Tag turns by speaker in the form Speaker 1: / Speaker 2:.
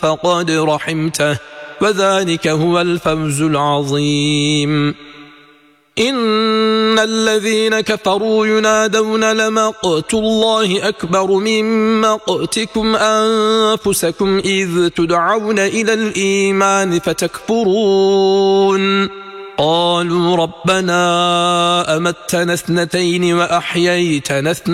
Speaker 1: فقد رحمته وذلك هو الفوز العظيم. إن الذين كفروا ينادون لمقت الله أكبر من مقتكم أنفسكم إذ تدعون إلى الإيمان فتكفرون قالوا ربنا أمتنا اثنتين وأحييتنا اثنتين